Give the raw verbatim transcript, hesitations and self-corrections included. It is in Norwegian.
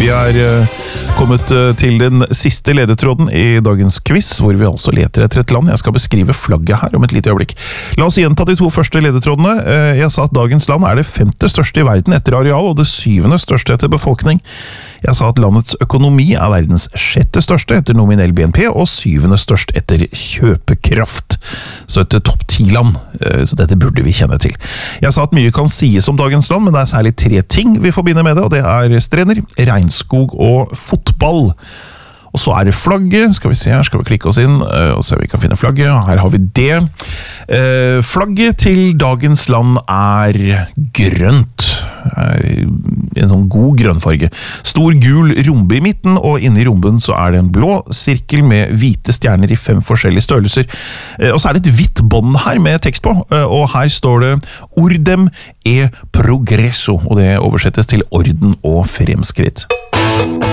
Vi er uh, kommet uh, til den siste ledetråden i dagens quiz, hvor vi altså leter etter et land. Jeg skal beskrive flagget her om et lite øyeblikk. La oss gjenta de to første ledetrådene. Uh, jeg sa at dagens land er det femte største i verden etter areal, og det syvende største etter befolkning. Jeg sa at landets økonomi er verdens sjette største etter nominell B N P, og syvende størst etter kjøpekraft. Så et topp ti-land, så dette burde vi kjenne til. Jeg sa at mye kan sies om dagens land, men det er særlig tre ting vi forbinder med det, og det er strender, regnskog og fotball. Og så er det flagget, skal vi se her, skal vi klikke oss inn, og se om vi kan finne flagget, her har vi det. Flagget til dagens land er grønt. En sånn god grønnfarge. Stor gul rombe i midten, og inne i romben så er det en blå sirkel med hvite stjerner i fem forskjellige størrelser. Og så er det et hvitt bånd her med tekst på, og her står det Ordem e progresso, og det oversettes til orden og fremskritt.